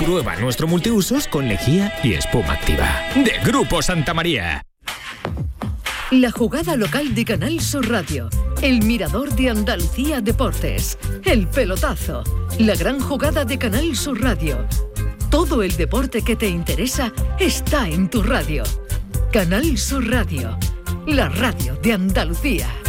Prueba nuestro multiusos con lejía y espuma activa. De Grupo Santa María. La jugada local de Canal Sur Radio. El mirador de Andalucía Deportes. El pelotazo. La gran jugada de Canal Sur Radio. Todo el deporte que te interesa está en tu radio. Canal Sur Radio. La radio de Andalucía.